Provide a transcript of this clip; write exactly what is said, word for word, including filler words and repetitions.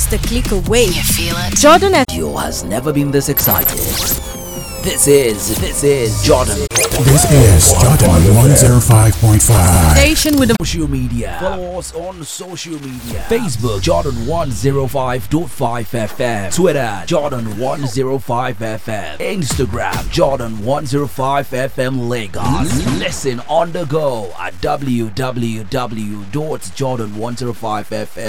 just a click away. You feel it? Jordan F. Radio has never been this excited. This is, this is Jordan. This is Jordan one oh five point five. Station with the Social media. Follow us on social media. Facebook, Jordan one oh five point five F M. Twitter, Jordan one oh five F M. Instagram, Jordan one oh five F M Lagos. Listen on the go at w w w dot jordan one oh five f m